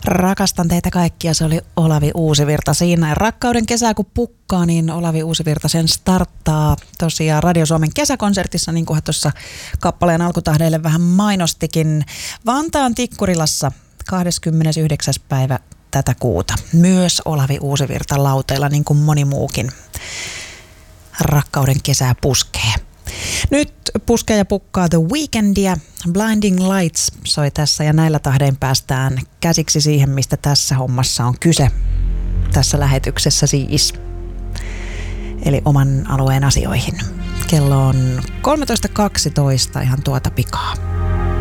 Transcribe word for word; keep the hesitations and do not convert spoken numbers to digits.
Rakastan teitä kaikkia, se oli Olavi Uusivirta siinä. Ja rakkauden kesä kun pukkaa, niin Olavi Uusivirta sen starttaa tosiaan Radio Suomen kesäkonsertissa, niin kuin tuossa kappaleen alkutahdeille vähän mainostikin. Vantaan Tikkurilassa kahdeskymmenesyhdeksäs päivä tätä kuuta. Myös Olavi Uusivirta lauteilla, niin kuin moni muukin. Rakkauden kesää puskee. Nyt puskee ja pukkaa The Weekendia. Blinding Lights soi tässä ja näillä tahdein päästään käsiksi siihen, mistä tässä hommassa on kyse. Tässä lähetyksessä siis. Eli oman alueen asioihin. Kello on kolmetoista kaksitoista ihan tuota pikaa.